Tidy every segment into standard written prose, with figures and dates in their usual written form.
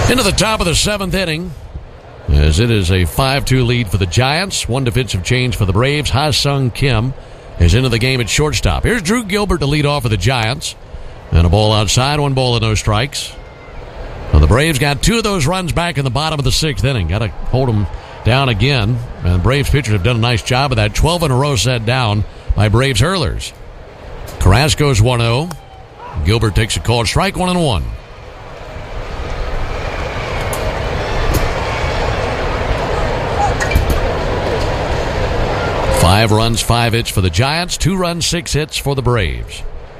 Into the top of the seventh inning, as it is a 5-2 lead for the Giants. One defensive change for the Braves. Ha-Sung Kim is into the game at shortstop. Here's Drew Gilbert to lead off for the Giants. And a ball outside, 1 ball and no strikes. Well, the Braves got 2 of those runs back in the bottom of the 6th inning. Got to hold them down again. And the Braves pitchers have done a nice job of that. 12 in a row set down by Braves hurlers. Carrasco's 1-0. Gilbert takes a called strike, 1-1. 5 runs, 5 hits for the Giants. 2 runs, 6 hits for the Braves.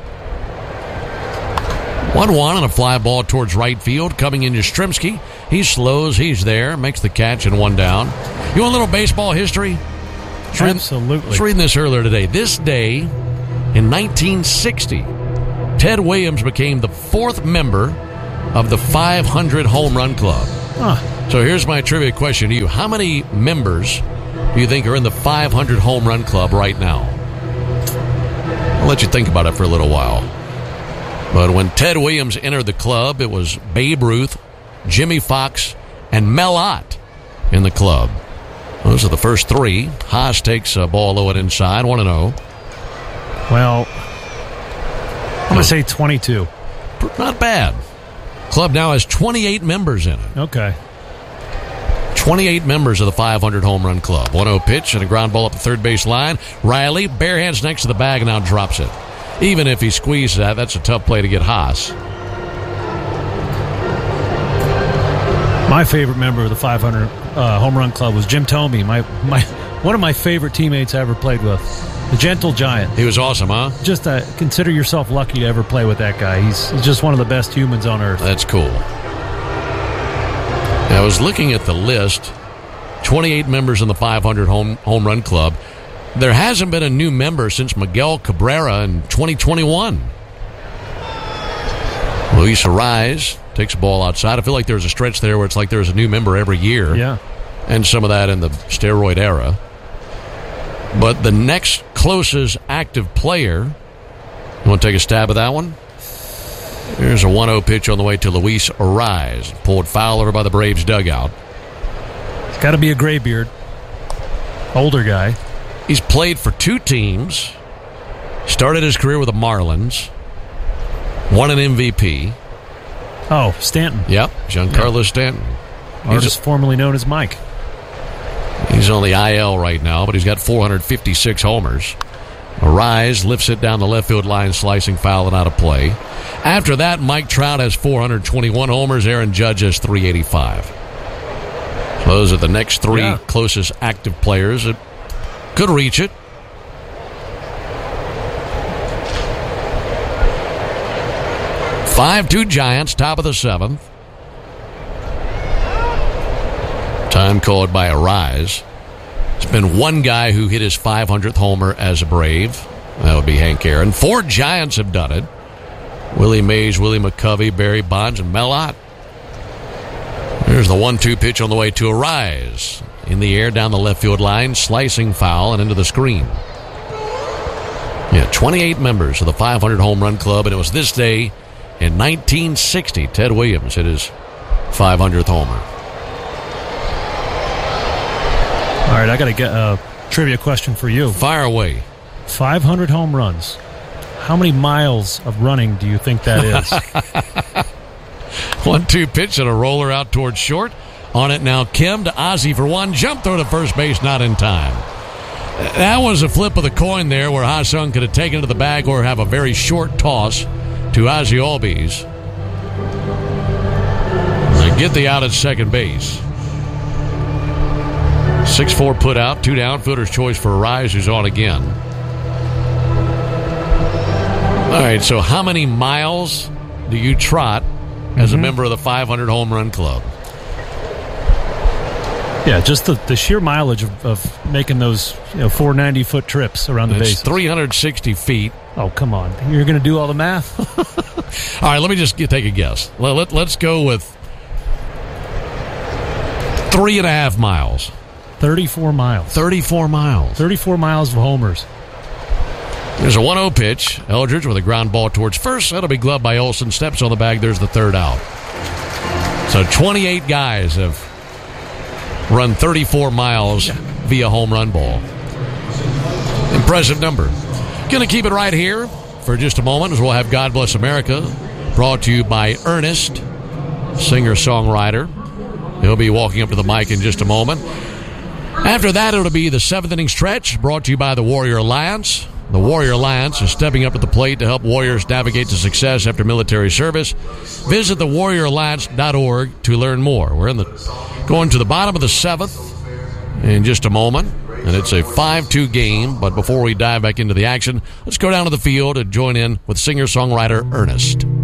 1-1 on a fly ball towards right field. Coming in Yastrzemski. He slows. He's there. Makes the catch and 1 down. You want a little baseball history? Absolutely. I was reading this earlier today. This day in 1960, Ted Williams became the 4th member of the 500 Home Run Club. So here's my trivia question to you. How many members do you think are in the 500 Home Run Club right now? I'll let you think about it for a little while. But when Ted Williams entered the club, it was Babe Ruth, Jimmy Fox, and Mel Ott in the club. Those are the first 3. Haas takes a ball low and inside, 1-0. Well, I'm going to say 22. Not bad. Club now has 28 members in it. Okay. 28 members of the 500 Home Run Club. 1-0 pitch and a ground ball up the third base line. Riley, bare hands next to the bag, and now drops it. Even if he squeezes that, that's a tough play to get Haas. My favorite member of the 500 Home Run Club was Jim Thome, one of my favorite teammates I ever played with. The gentle giant. He was awesome, huh? Just consider yourself lucky to ever play with that guy. He's just one of the best humans on earth. That's cool. I was looking at the list. 28 members in the 500 Home Run Club. There hasn't been a new member since Miguel Cabrera in 2021. Luis Arraez takes a ball outside. I feel like there's a stretch there where it's like there's a new member every year. Yeah. And some of that in the steroid era. But the next closest active player, you want to take a stab at that one? Here's a 1-0 pitch on the way to Luis Arraez. Pulled foul over by the Braves dugout. It's got to be a graybeard. Older guy. He's played for 2 teams. Started his career with the Marlins. Won an MVP. Oh, Stanton. Yep, Giancarlo Stanton. Artist formerly known as Mike. He's on the IL right now, but he's got 456 homers. Arraez lifts it down the left field line, slicing foul and out of play. After that, Mike Trout has 421 homers. Aaron Judge has 385. So those are the next 3 closest active players that could reach it. (5-2) Giants, top of the 7th. Time called by Arraez. It's been 1 guy who hit his 500th homer as a Brave. That would be Hank Aaron. 4 Giants have done it. Willie Mays, Willie McCovey, Barry Bonds, and Mel Ott. There's the 1-2 pitch on the way to Arraez. In the air down the left field line, slicing foul and into the screen. 28 members of the 500 Home Run Club, and it was this day in 1960 Ted Williams hit his 500th homer. All right, I got to get a trivia question for you. Fire away. 500 home runs. How many miles of running do you think that is? 1-2 pitch and a roller out towards short. On it now, Kim to Ozzie for 1. Jump throw to first base, not in time. That was a flip of the coin there where Ha-Sung could have taken it to the bag or have a very short toss to Ozzie Albies. And get the out at second base. 6-4 put out, 2 down. Fielder's choice for Arraez, who's on again. All right, so how many miles do you trot as a member of the 500 Home Run Club? Yeah, just the sheer mileage of making those 490-foot trips around the base. 360 feet. Oh, come on. You're going to do all the math? All right, let me just take a guess. Let's go with 3.5 miles. 34 miles. 34 miles. 34 miles of homers. There's a 1-0 pitch. Eldridge with a ground ball towards first. That'll be gloved by Olsen. Steps on the bag. There's the third out. So 28 guys have run 34 miles via home run ball. Impressive number. Going to keep it right here for just a moment as we'll have God Bless America brought to you by Ernest, singer-songwriter. He'll be walking up to the mic in just a moment. After that, it'll be the 7th inning stretch brought to you by the Warrior Alliance. The Warrior Alliance is stepping up at the plate to help Warriors navigate to success after military service. Visit thewarrioralliance.org to learn more. We're going to the bottom of the 7th in just a moment, and it's a 5-2 game. But before we dive back into the action, let's go down to the field and join in with singer-songwriter Ernest.